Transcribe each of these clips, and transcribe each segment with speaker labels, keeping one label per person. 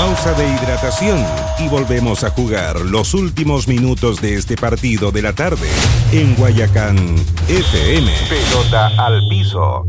Speaker 1: Pausa de hidratación y volvemos a jugar los últimos minutos de este partido de la tarde en Guayacán FM. Pelota al piso.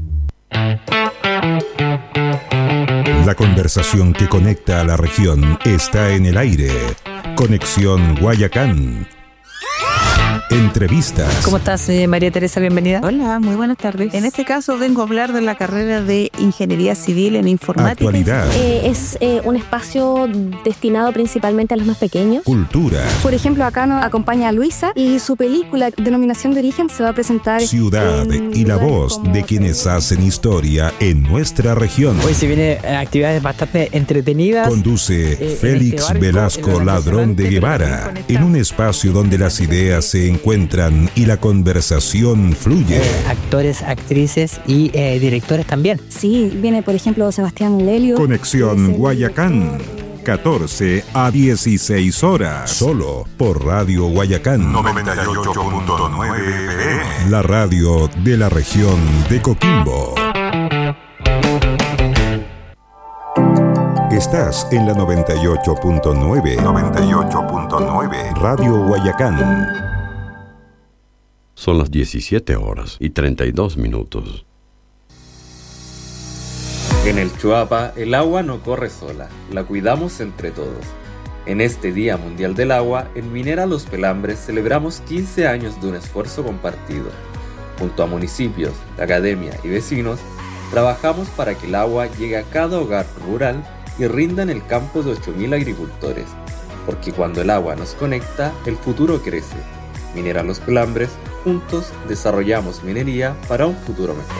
Speaker 1: La conversación que conecta a la región está en el aire. Conexión Guayacán. Entrevistas.
Speaker 2: ¿Cómo estás, María Teresa? Bienvenida.
Speaker 3: Hola, muy buenas tardes.
Speaker 2: En este caso vengo a hablar de la carrera de Ingeniería Civil en Informática.
Speaker 1: Actualidad.
Speaker 4: Es un espacio destinado principalmente a los más pequeños.
Speaker 1: Cultura.
Speaker 3: Por ejemplo, acá nos acompaña a Luisa y su película Denominación de Origen se va a presentar.
Speaker 1: Ciudad y la voz de quienes hacen historia en nuestra región.
Speaker 2: Hoy se vienen actividades bastante entretenidas.
Speaker 1: Conduce Félix Velasco Ladrón de Guevara, en un espacio donde las ideas se encuentran y la conversación fluye.
Speaker 2: Actores, actrices y directores también.
Speaker 3: Sí, viene por ejemplo Sebastián Lelio.
Speaker 1: Conexión Guayacán, 14 a 16 horas. Solo por Radio Guayacán 98.9 FM. La radio de la región de Coquimbo. Estás en la 98.9. 98.9 Radio Guayacán.
Speaker 5: Son las 17 horas y 32 minutos.
Speaker 6: En el Chuapa, el agua no corre sola, la cuidamos entre todos. En este Día Mundial del Agua, en Minera Los Pelambres celebramos 15 años de un esfuerzo compartido. Junto a municipios, la academia y vecinos, trabajamos para que el agua llegue a cada hogar rural y rinda en el campo de 8.000 agricultores. Porque cuando el agua nos conecta, el futuro crece. Minera Los Pelambres, juntos desarrollamos minería para un futuro mejor.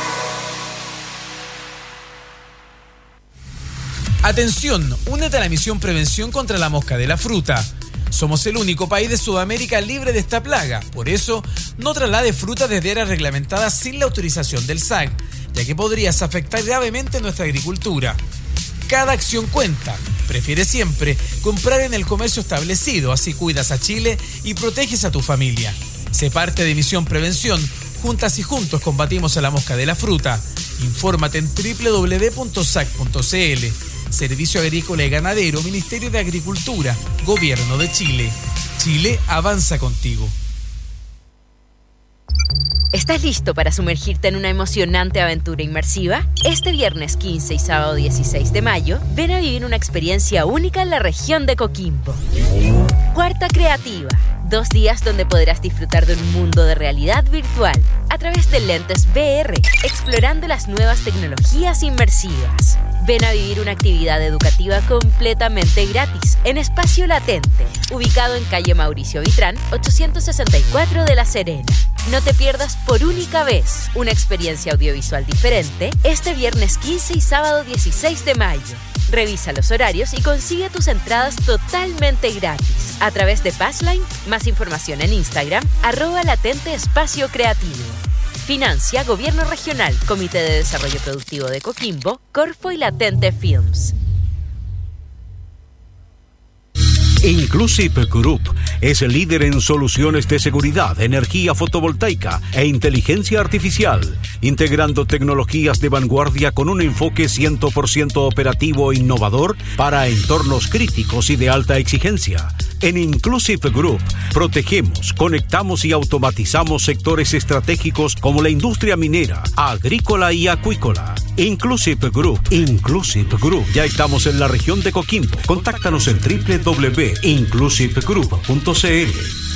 Speaker 7: Atención, únete a la misión Prevención contra la Mosca de la Fruta. Somos el único país de Sudamérica libre de esta plaga. Por eso, no traslade fruta desde áreas reglamentadas sin la autorización del SAC, ya que podrías afectar gravemente nuestra agricultura. Cada acción cuenta. Prefiere siempre comprar en el comercio establecido, así cuidas a Chile y proteges a tu familia. Sé parte de Misión Prevención. Juntas y juntos combatimos a la mosca de la fruta. Infórmate en www.sac.cl. Servicio Agrícola y Ganadero, Ministerio de Agricultura, Gobierno de Chile. Chile avanza contigo.
Speaker 8: ¿Estás listo para sumergirte en una emocionante aventura inmersiva? Este viernes 15 y sábado 16 de mayo, ven a vivir una experiencia única en la región de Coquimbo. Cuarta Creativa. 2 días donde podrás disfrutar de un mundo de realidad virtual a través de lentes VR, explorando las nuevas tecnologías inmersivas. Ven a vivir una actividad educativa completamente gratis en Espacio Latente, ubicado en calle Mauricio Vitrán, 864 de La Serena. No te pierdas por única vez una experiencia audiovisual diferente este viernes 15 y sábado 16 de mayo. Revisa los horarios y consigue tus entradas totalmente gratis a través de Passline. Más información en Instagram, @Latente Espacio Creativo. Financia Gobierno Regional, Comité de Desarrollo Productivo de Coquimbo, Corfo y Latente Films.
Speaker 9: Inclusive Group es el líder en soluciones de seguridad, energía fotovoltaica e inteligencia artificial, integrando tecnologías de vanguardia con un enfoque 100% operativo e innovador para entornos críticos y de alta exigencia. En Inclusive Group protegemos, conectamos y automatizamos sectores estratégicos como la industria minera, agrícola y acuícola. Inclusive Group. Ya estamos en la región de Coquimbo. Contáctanos en www.inclusivegroup.cl.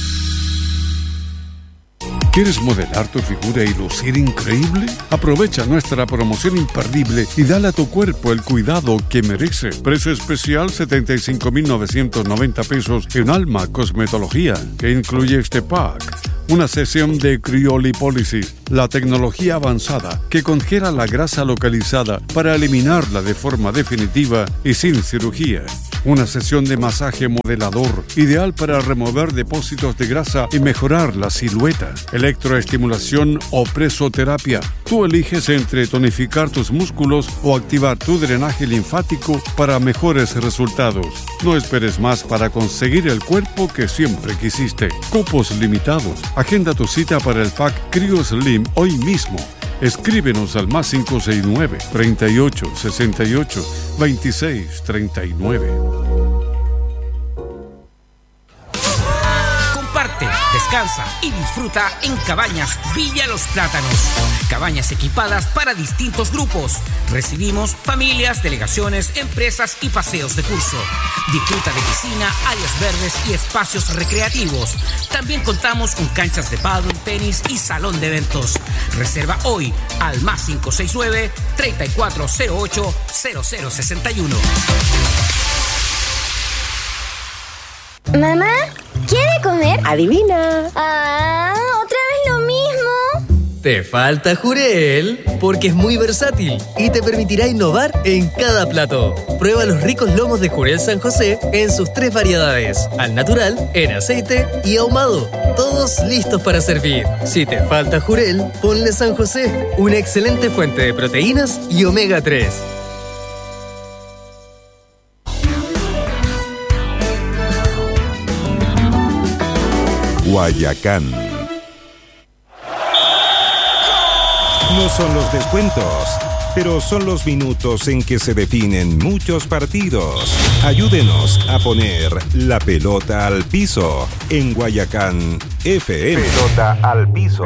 Speaker 10: ¿Quieres modelar tu figura y lucir increíble? Aprovecha nuestra promoción imperdible y dale a tu cuerpo el cuidado que merece. Precio especial 75,990 pesos en Alma Cosmetología, que incluye este pack. Una sesión de criolipólisis, la tecnología avanzada que congela la grasa localizada para eliminarla de forma definitiva y sin cirugía. Una sesión de masaje modelador, ideal para remover depósitos de grasa y mejorar la silueta. Electroestimulación o presoterapia. Tú eliges entre tonificar tus músculos o activar tu drenaje linfático para mejores resultados. No esperes más para conseguir el cuerpo que siempre quisiste. Cupos limitados. Agenda tu cita para el pack Cryo Slim hoy mismo. Escríbenos al más 569 38 68 26 39.
Speaker 11: Comparte, descansa y disfruta en Cabañas Villa Los Plátanos. Cabañas equipadas para distintos grupos. Recibimos familias, delegaciones, empresas y paseos de curso. Disfruta de piscina, áreas verdes y espacios recreativos. También contamos con canchas de pádel, tenis y salón de eventos. Reserva hoy al más 569 3408 0061.
Speaker 12: Mamá, ¿quiere comer?
Speaker 13: Adivina.
Speaker 12: ¿Otra vez lo mismo?
Speaker 14: Te falta Jurel, porque es muy versátil y te permitirá innovar en cada plato. Prueba los ricos lomos de Jurel San José en sus 3 variedades: al natural, en aceite y ahumado. Todos listos para servir. Si te falta Jurel, ponle San José, una excelente fuente de proteínas y omega 3.
Speaker 1: Guayacán. No son los descuentos, pero son los minutos en que se definen muchos partidos. Ayúdenos a poner la pelota al piso en Guayacán FM.
Speaker 15: Pelota al piso.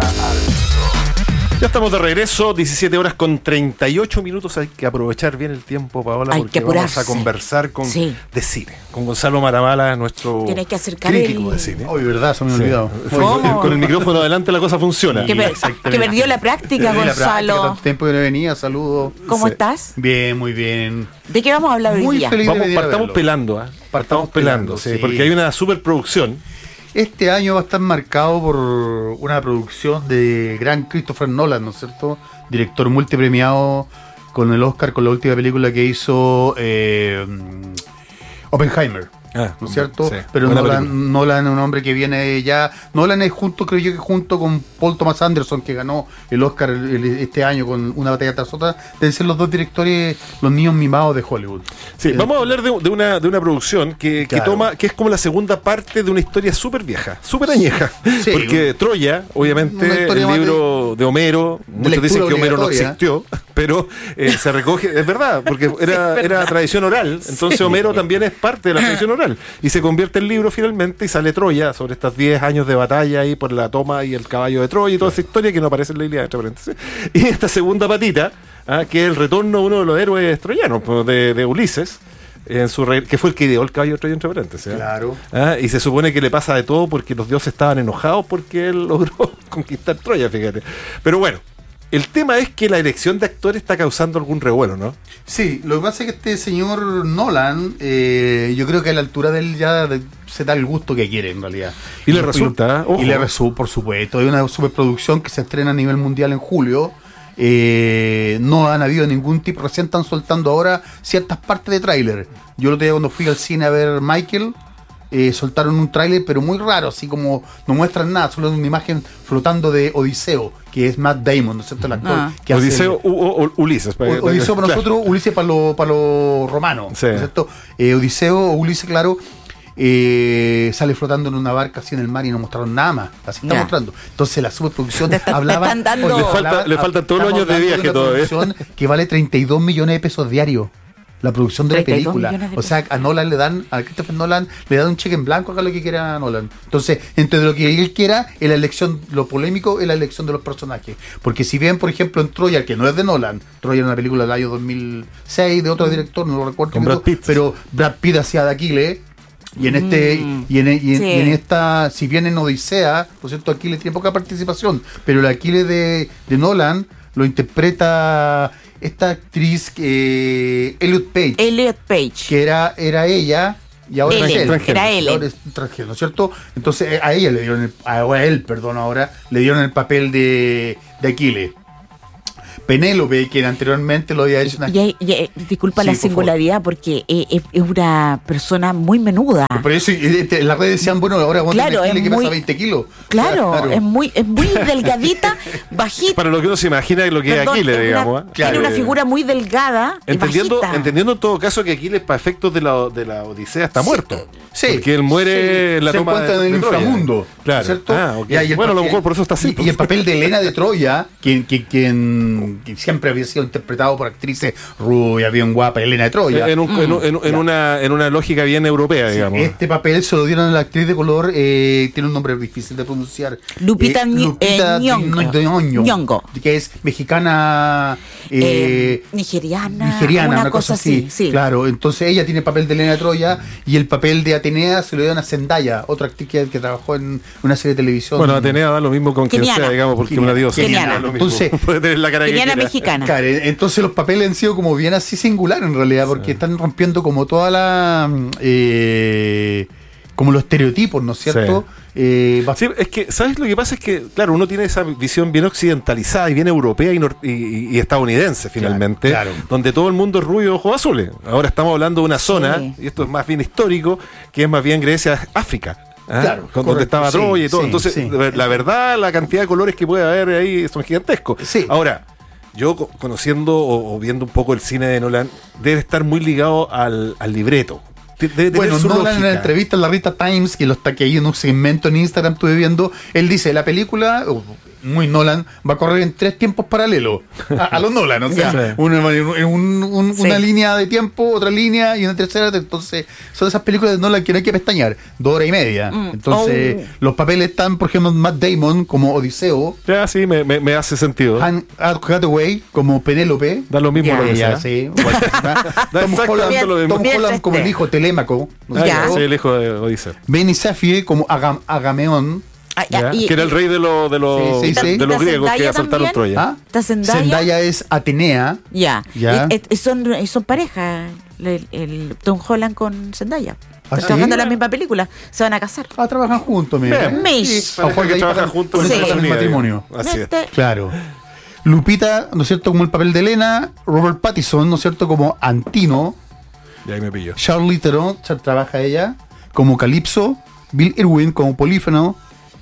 Speaker 15: Ya estamos de regreso, 17 horas con 38 minutos. Hay que aprovechar bien el tiempo, Paola, porque vamos a conversar de cine. Con Gonzalo Maramala, nuestro crítico de cine.
Speaker 16: Hoy, ¿verdad? Se me ha olvidado.
Speaker 15: Con el micrófono adelante la cosa funciona.
Speaker 2: Que perdió la práctica, Gonzalo.
Speaker 16: Tanto tiempo que no venía, saludos.
Speaker 2: ¿Cómo estás?
Speaker 16: Bien, muy bien.
Speaker 2: ¿De qué vamos a hablar hoy día?
Speaker 15: Partamos pelando, Partamos pelando, sí, porque hay una superproducción.
Speaker 16: Este año va a estar marcado por una producción de gran Christopher Nolan, ¿no es cierto? Director multipremiado con el Oscar, con la última película que hizo Oppenheimer. ¿No es cierto? Sí, pero Nolan es un hombre que viene ya. Nolan es creo yo que junto con Paul Thomas Anderson, que ganó el Oscar este año con Una batalla tras otra, deben ser los dos directores, los niños mimados de Hollywood.
Speaker 15: Sí, vamos a hablar de una producción que es como la segunda parte de una historia súper vieja, súper añeja. Sí, porque Troya, obviamente, el libro de Homero, muchos dicen que Homero no existió, pero se recoge, es verdad, porque era tradición oral, entonces Homero también es parte de la tradición oral. Y se convierte en libro finalmente y sale Troya sobre estos 10 años de batalla ahí por la toma y el caballo de Troya y toda esa historia que no aparece en la Ilíada, entre paréntesis. Y esta segunda patita, que es el retorno de uno de los héroes troyanos, de Ulises, que fue el que ideó el caballo de Troya, entre paréntesis.
Speaker 16: Claro.
Speaker 15: Y se supone que le pasa de todo porque los dioses estaban enojados porque él logró conquistar Troya, fíjate. Pero bueno, el tema es que la elección de actores está causando algún revuelo, ¿no?
Speaker 16: Sí, lo que pasa es que este señor Nolan, yo creo que a la altura de él ya se da el gusto que quiere, en realidad.
Speaker 15: Y le resulta,
Speaker 16: ojo. Y le resulta, por supuesto. Hay una superproducción que se estrena a nivel mundial en julio. No han habido ningún tipo, recién están soltando ahora ciertas partes de tráiler. Yo el otro día cuando fui al cine a ver Michael, soltaron un tráiler pero muy raro, así como no muestran nada, solo una imagen flotando de Odiseo, que es Matt Damon, ¿no es cierto? El actor que
Speaker 15: Odiseo, Ulises.
Speaker 16: Odiseo para nosotros, Ulises para los romanos, sí. ¿No es cierto? Odiseo o Ulises, claro, sale flotando en una barca así en el mar y no mostraron nada más, así está mostrando. Entonces la superproducción hablaba,
Speaker 15: le faltan todos los años de viaje todavía,
Speaker 16: que vale 32 millones de pesos diarios. La producción de la película. O sea, a Christopher Nolan le dan un cheque en blanco, haga lo que quiera Nolan. Entonces, entre lo que él quiera, es la elección, lo polémico es la elección de los personajes. Porque si bien, por ejemplo, en Troya, que no es de Nolan, Troya es una película del año 2006 de otro director, no lo recuerdo,
Speaker 15: Brad Pitt.
Speaker 16: Pero Brad Pitt hacía de Aquiles. Y en en esta, si bien en Odisea, por cierto, Aquiles tiene poca participación, pero el Aquiles de Nolan lo interpreta esta actriz Elliot Page, que era ella y ahora es él.
Speaker 2: Era él.
Speaker 16: Ahora es extranjero, ¿no es cierto? Entonces a ella le dieron le dieron el papel de Aquiles. Penélope, que anteriormente lo había hecho
Speaker 13: disculpa la singularidad, porque es una persona muy menuda.
Speaker 16: Por eso en las redes decían, bueno, ahora vamos a tener que pesa 20 kilos.
Speaker 13: Claro, es muy delgadita, bajita.
Speaker 15: Para lo que uno se imagina es lo que es Aquiles, digamos.
Speaker 13: Tiene una figura muy delgada
Speaker 15: entendiendo en todo caso que Aquiles, para efectos de la Odisea, está muerto.
Speaker 16: Sí.
Speaker 15: Porque él muere en la toma
Speaker 16: se encuentra en el inframundo.
Speaker 15: Claro.
Speaker 16: ¿Cierto?
Speaker 15: Okay. Bueno, a lo mejor por eso está así.
Speaker 16: Y el papel de Helena de Troya, quien siempre había sido interpretado por actrices rubia, bien guapa, Helena de Troya.
Speaker 15: En una lógica bien europea, digamos.
Speaker 16: Este papel se lo dieron a la actriz de color, tiene un nombre difícil de pronunciar.
Speaker 13: Lupita Nyong'o,
Speaker 16: que es mexicana,
Speaker 13: nigeriana,
Speaker 16: una cosa así. Sí. Claro, entonces ella tiene el papel de Helena de Troya y el papel de Atenea se lo dieron a Zendaya, otra actriz que trabajó en una serie de televisión.
Speaker 15: Bueno, Atenea da lo mismo con quien sea, digamos, porque es una diosa.
Speaker 16: Entonces,
Speaker 15: puede tener la cara
Speaker 13: keniana mexicana.
Speaker 16: Claro, entonces los papeles han sido como bien así singular en realidad, porque están rompiendo como toda la como los estereotipos, ¿no es cierto?
Speaker 15: Sí, es que, ¿sabes lo que pasa? Es que, claro, uno tiene esa visión bien occidentalizada y bien europea y estadounidense, finalmente, donde todo el mundo es rubio de ojos azules. Ahora estamos hablando de una zona, y esto es más bien histórico, que es más bien Grecia, África.
Speaker 16: Claro,
Speaker 15: donde estaba Troya y todo. Entonces, la verdad, la cantidad de colores que puede haber ahí son gigantescos. Ahora, yo conociendo o viendo un poco el cine de Nolan, debe estar muy ligado al libreto.
Speaker 16: Bueno, Nolan en la entrevista en la Rita Times, que hay en un segmento en Instagram estuve viendo, él dice, la película, muy Nolan, va a correr en 3 tiempos paralelos a los Nolan, o sea, una línea de tiempo, otra línea y una tercera. Entonces son esas películas de Nolan que no hay que pestañear, 2 horas y media. Entonces los papeles están, por ejemplo, Matt Damon como Odiseo,
Speaker 15: sí, me hace sentido.
Speaker 16: Anne Hathaway como Penélope,
Speaker 15: da lo mismo.
Speaker 16: Tom Holland como el hijo Telémaco,
Speaker 15: el hijo de Odiseo.
Speaker 16: Benny Safdie como Agamenón,
Speaker 15: que era el rey de los griegos que asaltaron Troya.
Speaker 16: Zendaya es Atenea.
Speaker 13: Son pareja el Tom Holland con Zendaya. Están trabajando en la misma película. Se van a casar.
Speaker 16: Trabajan juntos,
Speaker 15: trabajan juntos en
Speaker 16: el matrimonio.
Speaker 15: Así es.
Speaker 16: Claro. Lupita, ¿no es cierto?, como el papel de Helena. Robert Pattinson, ¿no es cierto?, como Antino.
Speaker 15: Y ahí me pilló.
Speaker 16: Charlize Theron trabaja ella como Calypso. Bill Irwin como Polífemo.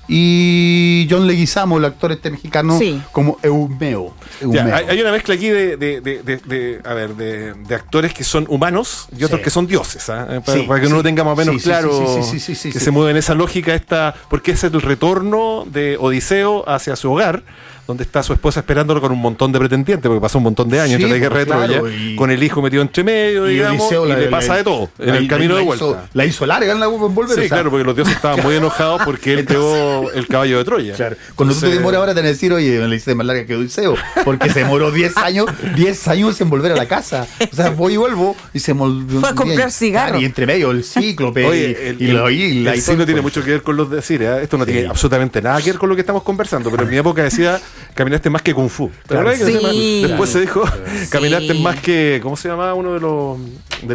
Speaker 16: Y John Leguizamo, el actor mexicano, como Eumeo.
Speaker 15: Hay una mezcla aquí de actores que son humanos y otros que son dioses, para que uno lo tenga más o menos claro, que se mueve en esa lógica porque es el retorno de Odiseo hacia su hogar, donde está su esposa esperándolo con un montón de pretendientes, porque pasó un montón de años entre la guerra de Troya, con el hijo metido entre medio, digamos, y le pasa de todo en el camino de vuelta.
Speaker 16: La hizo larga en la volver.
Speaker 15: Sí, claro, porque los dioses estaban muy enojados porque él quedó el caballo de Troya.
Speaker 16: Claro. Cuando tú te demoras ahora, te van a decir, oye, me la hice más larga que Odiseo, porque se demoró 10 años en volver a la casa. O sea, voy y vuelvo, y se volvió.
Speaker 13: Fue a comprar cigarros.
Speaker 16: Y entre medio el cíclope.
Speaker 15: Oye, el sí no tiene mucho que ver con los decires, esto no tiene absolutamente nada que ver con lo que estamos conversando, pero en mi época decía, caminaste más que Kung Fu. Después se dijo, caminaste más que, ¿cómo se llamaba uno de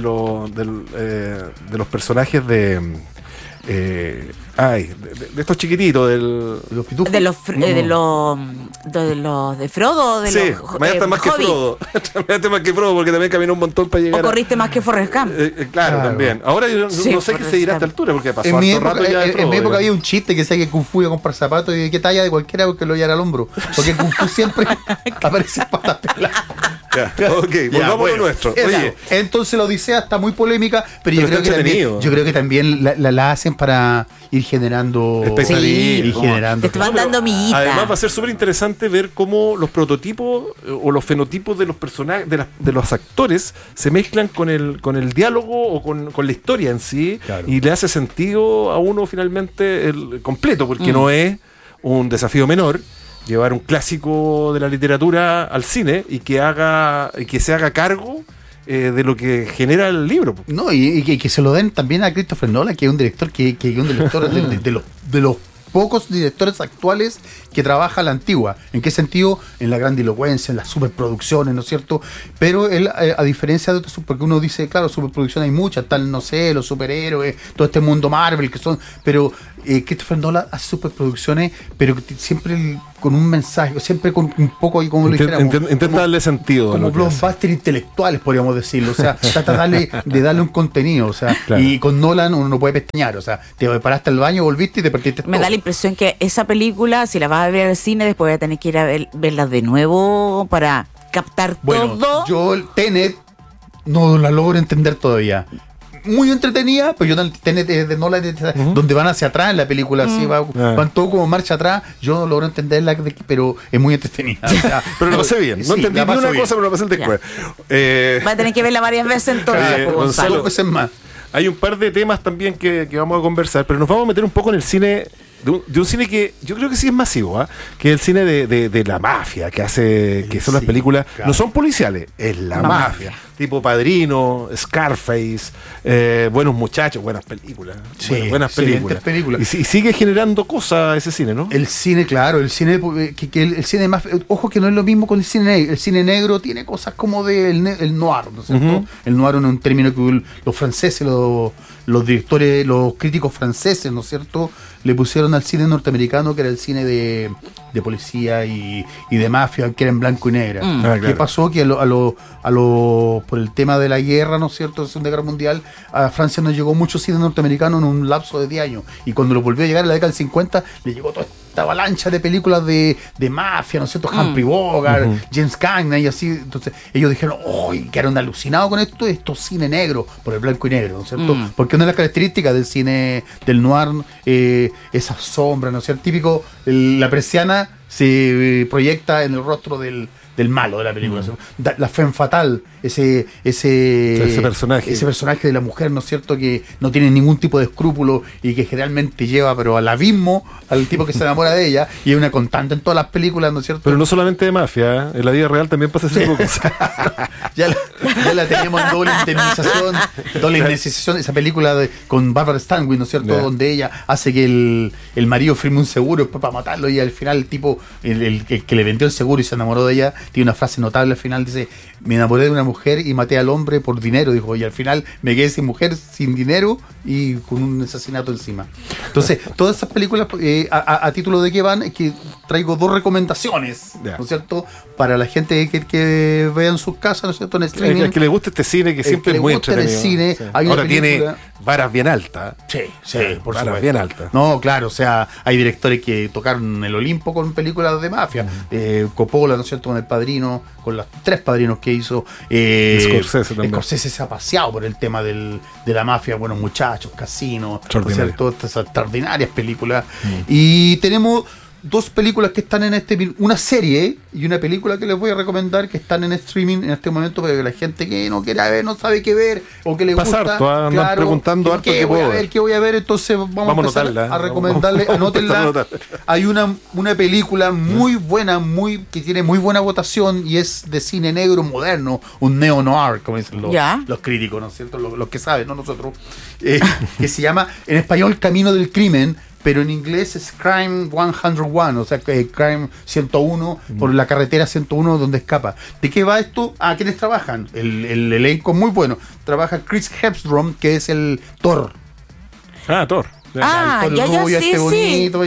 Speaker 15: los personajes de estos chiquititos de
Speaker 13: los pitujos? De Frodo,
Speaker 15: caminaste más que Frodo. Caminaste más que Frodo porque también caminó un montón para llegar.
Speaker 13: O corriste más que Forrest Gump.
Speaker 15: Claro, también. Ahora yo no sé qué se dirá a esta altura porque pasó harto rato ya de Frodo.
Speaker 16: En mi época había un chiste que decía que Kung Fu iba a comprar zapatos y de qué talla de cualquiera porque lo llevara al hombro. Porque Kung Fu siempre aparece patas peladas.
Speaker 15: Volvamos a lo nuestro. Oye,
Speaker 16: entonces la Odisea está muy polémica, pero yo creo que también la hacen para ir generando
Speaker 13: expectativa. Te van dando amiguitas.
Speaker 15: Además va a ser súper interesante ver cómo los prototipos o los fenotipos de los personajes, de los actores, se mezclan con el diálogo o con la historia en sí, y le hace sentido a uno finalmente el completo, porque no es un desafío menor llevar un clásico de la literatura al cine y que se haga cargo de lo que genera el libro.
Speaker 16: No, y que se lo den también a Christopher Nolan, que es un director de los pocos directores actuales que trabaja a la antigua. ¿En qué sentido? En la grandilocuencia, en las superproducciones, ¿no es cierto? Pero él, a diferencia de otros, porque uno dice, claro, superproducciones hay muchas, tal, no sé, los superhéroes, todo este mundo Marvel, que son, pero Christopher Nolan hace superproducciones, pero que siempre con un mensaje, siempre con un poco ahí como lo dijéramos.
Speaker 15: Intenta darle sentido.
Speaker 16: Como blockbuster intelectuales, podríamos decirlo. O sea, trata de darle un contenido. O sea, claro. Y con Nolan uno no puede pestañear. O sea, te paraste al baño, volviste y te partiste
Speaker 13: Me da la impresión que esa película, si la vas a ver al cine, después voy a tener que ir a verla de nuevo para captar todo.
Speaker 16: Yo Tenet no la logro entender todavía. Muy entretenida, pero yo Tenet de Nolan, donde van hacia atrás en la película, así van todo como marcha atrás. Yo no logro entenderla, pero es muy entretenida. O sea,
Speaker 15: pero lo pasé bien. No entendí ni una cosa, pero lo pasé después.
Speaker 13: Va a tener que verla varias veces entonces.
Speaker 16: Gonzalo, 2 veces más.
Speaker 15: Hay un par de temas también que vamos a conversar, pero nos vamos a meter un poco en el cine. De un cine que yo creo que sí es masivo, que es el cine de la mafia, que son las películas, claro. No son policiales, es la mafia. Tipo Padrino, Scarface, Buenos Muchachos, buenas películas.
Speaker 16: Sí,
Speaker 15: buenas películas. Y sigue generando cosas ese cine, ¿no?
Speaker 16: El cine, claro, el cine el cine más, ojo que no es lo mismo con el cine negro. El cine negro tiene cosas como el noir, ¿no es cierto? El noir es un término que los franceses, los directores, los críticos franceses, ¿no es cierto?, le pusieron al cine norteamericano, que era el cine de policía y de mafia, que era en blanco y negra. Claro. ¿Qué pasó? Que por el tema de la guerra, ¿no es cierto?, de la Segunda Guerra Mundial, a Francia nos llegó mucho cine norteamericano en un lapso de 10 años. Y cuando lo volvió a llegar en la década del 50, le llegó toda esta avalancha de películas de mafia, ¿no es cierto?, Humphrey Bogart, James Cagney y así. Entonces ellos dijeron, quedaron alucinados con esto es cine negro, por el blanco y negro, ¿no es cierto? Porque una de las características del cine del noir, esa sombra, ¿no es cierto? Típico, la persiana se proyecta en el rostro del malo de la película. La femme fatal, ese personaje de la mujer, ¿no es cierto?, que no tiene ningún tipo de escrúpulo y que generalmente lleva pero al abismo al tipo que se enamora de ella, y es una constante en todas las películas, ¿no es cierto?
Speaker 15: Pero no solamente de mafia, en la vida real también pasa ese tipo de cosas.
Speaker 16: ya la teníamos en doble indemnización, esa película con Barbara Stanwyck, ¿no es cierto?, donde ella hace que el marido firme un seguro para matarlo, y al final el tipo, el que le vendió el seguro y se enamoró de ella, tiene una frase notable al final, dice: me enamoré de una mujer y maté al hombre por dinero, dijo, y al final me quedé sin mujer, sin dinero y con un asesinato encima. Entonces, todas esas películas, a título de qué van, es que traigo 2 recomendaciones, ¿no es cierto?, para la gente que vea en sus casas, ¿no es cierto?, en streaming.
Speaker 15: El que le guste este cine, que siempre es muy entretenido.
Speaker 16: El cine, sí.
Speaker 15: Ahora tiene varas bien altas.
Speaker 16: Sí, por
Speaker 15: varas
Speaker 16: supuesto.
Speaker 15: Bien altas.
Speaker 16: No, claro, o sea, hay directores que tocaron el Olimpo con películas de mafia. Coppola, ¿no es cierto?, con El Padrino, con los 3 padrinos que hizo.
Speaker 15: Scorsese también.
Speaker 16: Scorsese se ha paseado por el tema de la mafia, Buenos Muchachos, Casino, todas estas extraordinarias películas. Y tenemos 2 películas que están en una serie y una película que les voy a recomendar, que están en streaming en este momento, para que la gente que no quiera ver, no sabe qué ver, o que le gusta,
Speaker 15: andan preguntando harto
Speaker 16: qué voy a ver, entonces vamos a empezar a recomendarle, anótenla. Hay una película muy buena, que tiene muy buena votación, y es de cine negro moderno, un neo-noir, como dicen los críticos, ¿no es cierto?, los que saben, no nosotros, que se llama en español Camino del Crimen, pero en inglés es Crime 101, o sea, Crime 101, por la carretera 101 donde escapa. ¿De qué va esto? ¿Quiénes trabajan? El elenco muy bueno. Trabaja Chris Hemsworth, que es el Thor.
Speaker 15: Thor.
Speaker 16: Bonito,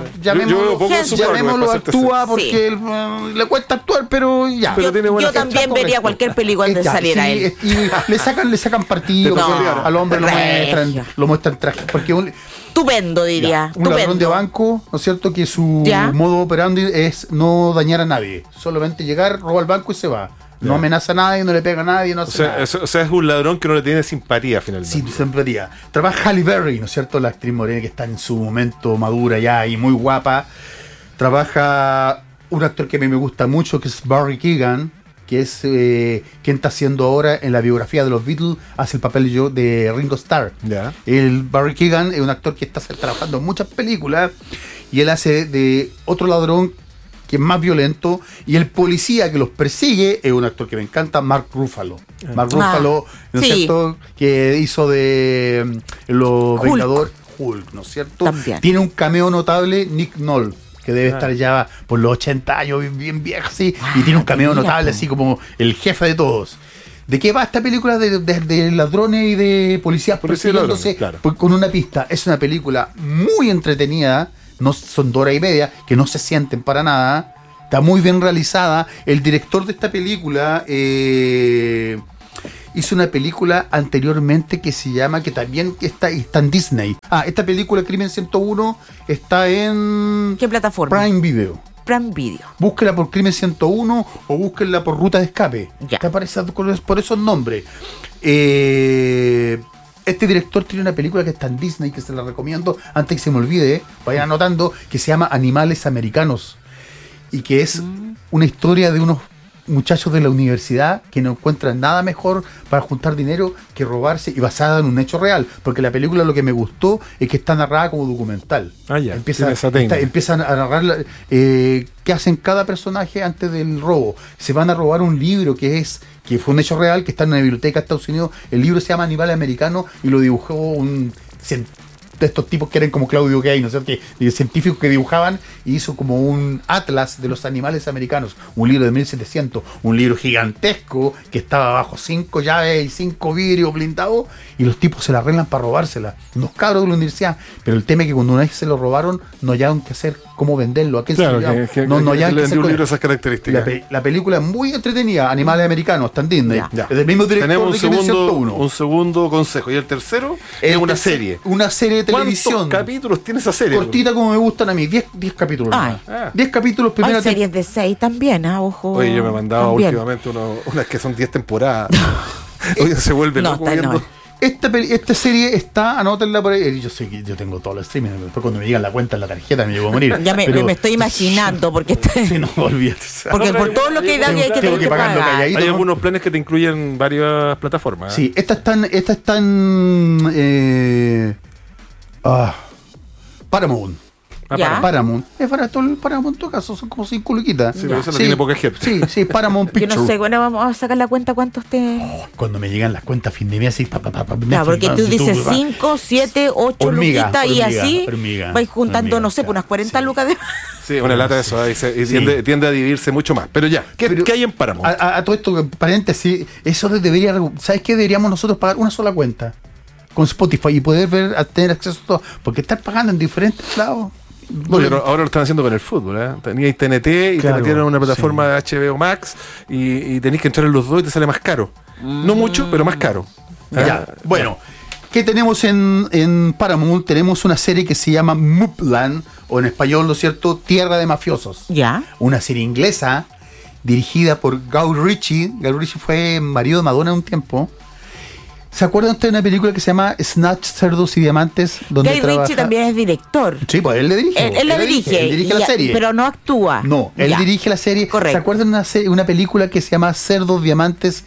Speaker 16: llamémoslo actúa, porque le cuesta actuar, pero ya.
Speaker 13: Yo también vería cualquier película donde saliera él.
Speaker 16: Y le sacan partido, al hombre lo muestran traje, porque
Speaker 13: estupendo, diría.
Speaker 16: Un ladrón de banco, ¿no es cierto?, que su modo operandi es no dañar a nadie, solamente llegar, roba el banco y se va. No amenaza a nadie, no le pega a nadie, no hace nada.
Speaker 15: O sea, es un ladrón que no le tiene simpatía finalmente.
Speaker 16: Sí, simpatía. Trabaja Halle Berry, ¿no es cierto?, la actriz morena que está en su momento madura ya y muy guapa. Trabaja un actor que a mí me gusta mucho, que es Barry Keoghan, que es quien está haciendo ahora en la biografía de los Beatles, hace el papel de Ringo Starr. El Barry Keoghan es un actor que está trabajando en muchas películas, y él hace de otro ladrón que es más violento, y el policía que los persigue es un actor que me encanta, Mark Ruffalo. Mark Ruffalo, ¿no es cierto?, que hizo de Los Vengadores Hulk, ¿no es cierto?
Speaker 13: También.
Speaker 16: Tiene un cameo notable, Nick Nolte, que debe estar ya por los 80 años, bien viejo, así, y tiene un cameo notable, así como el jefe de todos. ¿De qué va esta película de ladrones y de policías persiguiéndose con una pista? Es una película muy entretenida, no son 2 horas y media, que no se sienten para nada. Está muy bien realizada. El director de esta película hizo una película anteriormente que se llama, que también está en Disney. Esta película, Crimen 101, está en...
Speaker 13: ¿Qué plataforma?
Speaker 16: Prime Video.
Speaker 13: Prime Video.
Speaker 16: Búsquela por Crimen 101 o búsquela por Ruta de Escape.
Speaker 13: Ya.
Speaker 16: Te aparece por esos nombres. Este director tiene una película que está en Disney, que se la recomiendo, antes que se me olvide, vayan anotando, que se llama Animales Americanos. Y que es una historia de unos muchachos de la universidad que no encuentran nada mejor para juntar dinero que robarse, y basada en un hecho real, porque la película, lo que me gustó es que está narrada como documental. Empiezan a narrar qué hacen cada personaje antes del robo. Se van a robar un libro que fue un hecho real, que está en una biblioteca de Estados Unidos. El libro se llama Animales Americanos y lo dibujó un de estos tipos que eran como Claudio Gay, ¿no es cierto? Científicos que dibujaban, y hizo como un atlas de los animales americanos, un libro de 1700, un libro gigantesco que estaba bajo 5 llaves y 5 vidrios blindados, y los tipos se la arreglan para robársela, unos cabros de la universidad. Pero el tema es que cuando una vez se lo robaron, no hallaron qué hacer, cómo venderlo, a quién se lo llevaron. No hallaron qué hacer.
Speaker 15: Un libro de esas características.
Speaker 16: La película es muy entretenida, Animales Americanos, está en Disney. Es del mismo director.
Speaker 15: Tenemos
Speaker 16: de Crimen 101.
Speaker 15: un segundo consejo. Y el tercero es una serie.
Speaker 16: Una serie de televisión.
Speaker 15: ¿Cuántos capítulos tiene esa serie?
Speaker 16: Cortita, como me gustan a mí, 10 capítulos. 10 capítulos primero.
Speaker 13: Hay series de 6 también, ojo.
Speaker 15: Oye, yo me mandaba últimamente unas que son 10 temporadas. Oye, se vuelve loco viendo.
Speaker 16: Esta serie está, anótenla por ahí. Yo sé que yo tengo todo el streaming. Después cuando me llegan la cuenta en la tarjeta me llevo a morir.
Speaker 13: Ya me estoy imaginando, porque
Speaker 16: sí, no, olvídate.
Speaker 13: Porque por todo lo que da hay que tener que pagar.
Speaker 15: Hay algunos planes que te incluyen varias plataformas.
Speaker 16: Sí, estas están Paramount. Paramount. Es barato el Paramount en todo caso, son como 5 luquitas.
Speaker 15: Sí, pero eso no tiene poca gente.
Speaker 16: Sí, Paramount Pictures.
Speaker 13: Yo no sé, bueno, vamos a sacar la cuenta cuántos
Speaker 16: cuando me llegan las cuentas fin de mes, así,
Speaker 13: porque tú dices 5, 7, 8 luquitas y así vais juntando, no sé, unas 40 lucas de...
Speaker 15: Sí, una lata de eso, y tiende a dividirse mucho más. Pero ya, ¿qué hay en Paramount?
Speaker 16: A todo esto, paréntesis, eso debería... ¿Sabes qué? Deberíamos nosotros pagar una sola cuenta con Spotify y poder tener acceso a todo, porque estar pagando en diferentes lados.
Speaker 15: Bueno, ahora lo están haciendo con el fútbol, ¿eh? Teníais TNT y te metieron en una plataforma de HBO Max y tenéis que entrar en los dos y te sale más caro. No mucho, pero más caro.
Speaker 16: Bueno, ¿qué tenemos en Paramount? Tenemos una serie que se llama Moopland, o en español, ¿no es cierto? Tierra de Mafiosos. Una serie inglesa dirigida por Guy Ritchie. Guy Ritchie fue marido de Madonna un tiempo. ¿Se acuerdan ustedes de una película que se llama Snatch, Cerdos y Diamantes?
Speaker 13: Guy Ritchie también es director.
Speaker 16: Sí, pues él le dirige.
Speaker 13: Él dirige la serie. Pero no actúa.
Speaker 16: No, él dirige la serie.
Speaker 13: Correcto.
Speaker 16: ¿Se acuerdan de una película que se llama Cerdos y Diamantes,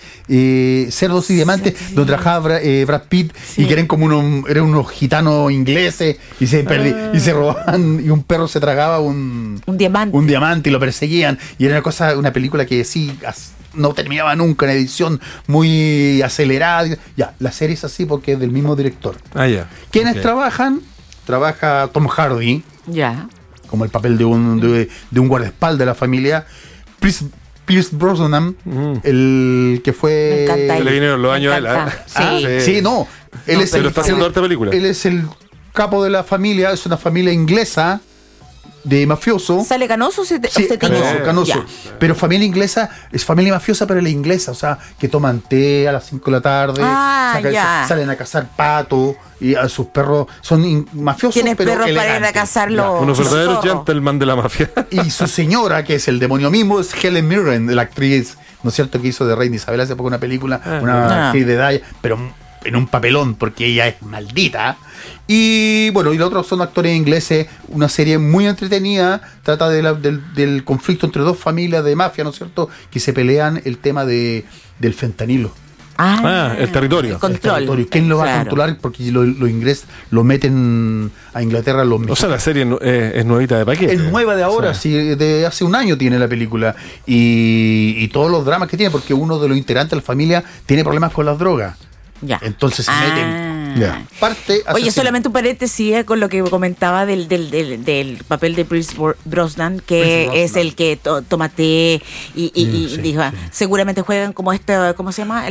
Speaker 16: donde trabajaba Brad Pitt y que eran como unos gitanos ingleses y se robaban, y un perro se tragaba un diamante y lo perseguían, y era una película que sí no terminaba nunca, en edición muy acelerada. La serie es así porque es del mismo director. ¿Quiénes trabajan? Trabaja Tom Hardy, como el papel de un guardaespaldas de la familia. Pierce Brosnan, el que fue...
Speaker 15: Se le vinieron los años a él.
Speaker 16: Sí, no. Él es
Speaker 15: está haciendo harta película.
Speaker 16: Él es el capo de la familia, es una familia inglesa de mafioso.
Speaker 13: ¿Sale canoso o
Speaker 16: canoso? Pero familia inglesa, es familia mafiosa, pero la inglesa, o sea, que toman té a las 5 de la tarde, salen a cazar pato, y a sus perros son mafiosos.
Speaker 13: Tienes
Speaker 16: pero
Speaker 13: perros para ir a cazarlo.
Speaker 15: Unos verdaderos gentleman de la mafia.
Speaker 16: Y su señora, que es el demonio mismo, es Helen Mirren, la actriz, ¿no es cierto?, que hizo de Reina Isabel hace poco una película, una actriz de edad, pero en un papelón, porque ella es maldita. Y bueno, y los otros son actores ingleses. Una serie muy entretenida. Trata del conflicto entre dos familias de mafia, ¿no es cierto?, que se pelean el tema del fentanilo.
Speaker 15: El territorio.
Speaker 13: El control.
Speaker 16: ¿Quién lo va a controlar? Porque los ingleses lo meten a Inglaterra.
Speaker 15: O sea, la serie es nuevita de paquete.
Speaker 16: Es nueva de ahora, de hace un año tiene la película. Y todos los dramas que tiene, porque uno de los integrantes de la familia tiene problemas con las drogas. Entonces se meten Parte
Speaker 13: Oye, solamente un paréntesis con lo que comentaba del papel de Pierce Brosnan, que es el que toma té y dijo, seguramente juegan como ¿cómo se llama?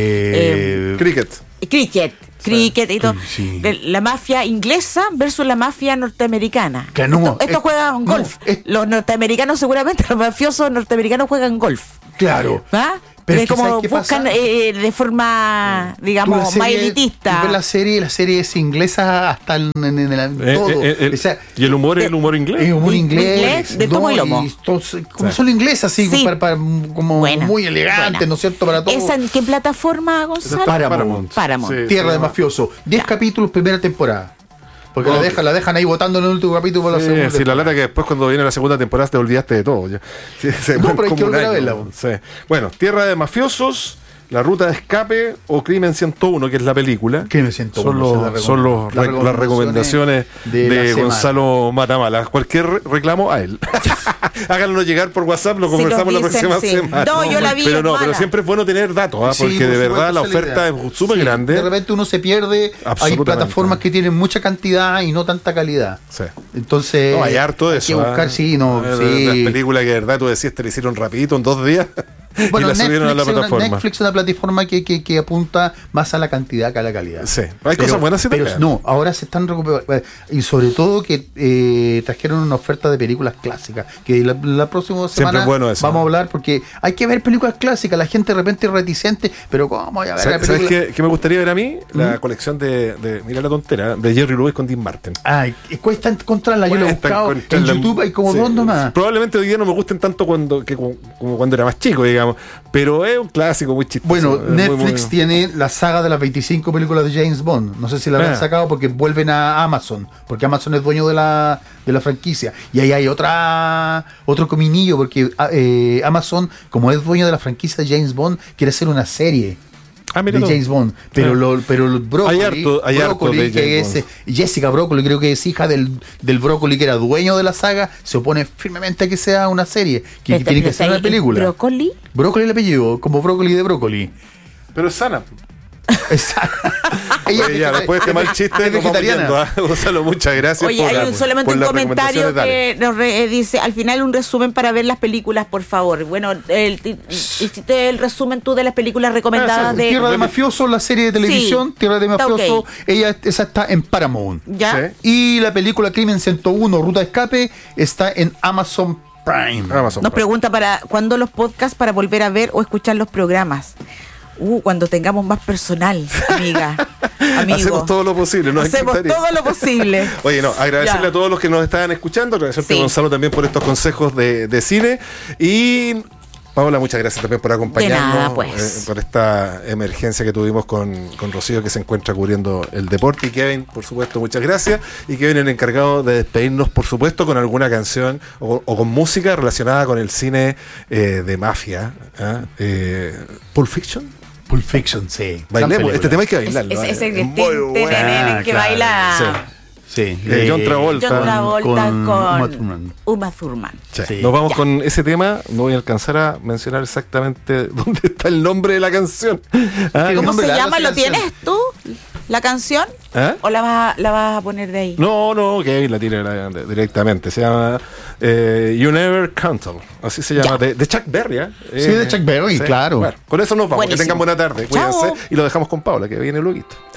Speaker 13: Cricket y todo. Sí. La mafia inglesa versus la mafia norteamericana. Esto juegan golf. Los norteamericanos seguramente, los mafiosos norteamericanos juegan golf.
Speaker 16: Claro.
Speaker 13: ¿Ah? Pero es como buscan de forma, digamos, más elitista.
Speaker 16: La serie es inglesa hasta en todo.
Speaker 15: ¿Y el humor es el humor inglés?
Speaker 16: El humor inglés.
Speaker 13: De tomo y lomo.
Speaker 16: Como son inglés, así, como muy elegante, ¿no es cierto? Para todo.
Speaker 13: ¿Esa en qué plataforma, Gonzalo?
Speaker 16: Paramount.
Speaker 15: Sí,
Speaker 16: Tierra de Mafioso. 10 capítulos, primera temporada. Porque la dejan ahí votando en el último capítulo por la segunda.
Speaker 15: Sí, la lata que después cuando viene la segunda temporada te olvidaste de todo. Ya.
Speaker 16: Pero hay que volver a verla.
Speaker 15: Sí. Bueno, Tierra de Mafiosos, La Ruta de Escape o Crimen 101, que es la película.
Speaker 16: Crimen 101.
Speaker 15: Son las recomendaciones de Gonzalo Matamala. Cualquier reclamo a él. Háganlo llegar por WhatsApp, lo conversamos la próxima semana.
Speaker 13: No, yo la vi.
Speaker 15: Pero siempre es bueno tener datos, porque de verdad la oferta es súper grande.
Speaker 16: De repente uno se pierde. Hay plataformas que tienen mucha cantidad y no tanta calidad.
Speaker 15: Sí.
Speaker 16: Entonces,
Speaker 15: hay harto de eso.
Speaker 16: Hay que buscar,
Speaker 15: Las películas que de verdad tú decías te lo hicieron rapidito en 2 días.
Speaker 16: Bueno,
Speaker 15: y la subieron a la plataforma.
Speaker 16: Netflix es una plataforma que apunta más a la cantidad que a la calidad.
Speaker 15: Sí, hay cosas buenas y
Speaker 16: pero no, ahora se están recuperando. Y sobre todo que trajeron una oferta de películas clásicas. Que la próxima semana vamos a hablar, porque hay que ver películas clásicas. La gente de repente es reticente, pero ¿cómo voy a ver la película?
Speaker 15: ¿Sabes qué me gustaría ver a mí? La colección de mira la tontera, de Jerry Lewis con Dean Martin.
Speaker 16: Ay, cuesta encontrarla. Yo la he buscado en YouTube, hay como 2 nomás.
Speaker 15: Probablemente hoy día no me gusten tanto como cuando era más chico, digamos. Pero es un clásico muy chistoso.
Speaker 16: Bueno, Netflix tiene la saga de las 25 películas de James Bond. No sé si la han sacado porque vuelven a Amazon. Porque Amazon es dueño de la franquicia. Y ahí hay otro cominillo, porque Amazon, como es dueño de la franquicia de James Bond, quiere hacer una serie de James Bond. Pero Broccoli, que es Jessica Broccoli, creo que es hija del Broccoli, que era dueño de la saga, se opone firmemente a que sea una serie, que tiene que ser una película.
Speaker 13: ¿Broccoli?
Speaker 16: Broccoli el apellido, como brócoli de brócoli.
Speaker 15: Pero es sana.
Speaker 16: Ella
Speaker 15: después de este mal chiste
Speaker 16: es vegetariana.
Speaker 15: Gonzalo, muchas gracias.
Speaker 13: Oye, hay solamente un comentario que nos dice: al final un resumen para ver las películas, por favor. Bueno, hiciste el resumen tú de las películas recomendadas de
Speaker 16: Tierra de Mafioso, la serie de televisión. Tierra de Mafioso, esa está en Paramount.
Speaker 13: ¿Ya?
Speaker 16: Y la película Crimen 101, Ruta de Escape, está en Amazon Prime.
Speaker 13: Nos pregunta para cuándo los podcasts para volver a ver o escuchar los programas. Cuando tengamos más personal, amiga. Amigo.
Speaker 15: Hacemos todo lo posible.
Speaker 13: Hacemos todo lo posible.
Speaker 15: Oye, agradecerle a todos los que nos estaban escuchando, agradecerte, Gonzalo, también por estos consejos de cine. Y Paola, muchas gracias también por acompañarnos.
Speaker 13: De nada, pues.
Speaker 15: Por esta emergencia que tuvimos con Rocío, que se encuentra cubriendo el deporte. Y Kevin, por supuesto, muchas gracias. Y Kevin, el encargado de despedirnos, por supuesto, con alguna canción o con música relacionada con el cine de mafia. Pulp Fiction.
Speaker 16: Pulp Fiction, sí.
Speaker 15: Bailemos. Este tema hay que bailarlo.
Speaker 13: Ese que baila.
Speaker 16: Sí.
Speaker 15: John Travolta
Speaker 16: con
Speaker 13: Uma Thurman.
Speaker 15: Sí. Nos vamos con ese tema. No voy a alcanzar a mencionar exactamente dónde está el nombre de la canción.
Speaker 13: ¿Cómo se llama? ¿Lo tienes tú? ¿La canción? ¿O la vas a poner de ahí?
Speaker 15: No, Kevin la tira directamente. Se llama You Never Cancel. Así se llama. De Chuck Berry.
Speaker 16: Sí, de Chuck Berry, claro.
Speaker 15: Bueno, con eso nos vamos.
Speaker 13: Buenísimo.
Speaker 15: Que tengan buena tarde. Cuídense. Y lo dejamos con Paula, que viene luego.